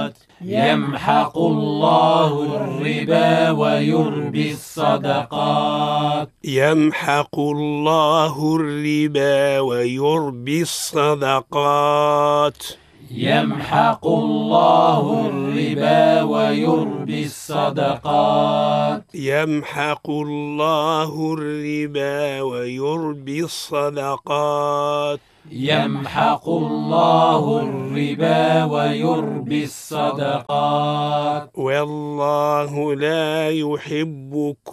يمحق الله الربا ويربي الصدقات. يمحق الله الربا ويربي الصدقات. يمحق الله الربا ويربي الصدقات. يمحق الله الربا ويربي الصدقات. يمحق الله الربا ويربي الصدقات. والله لا يحب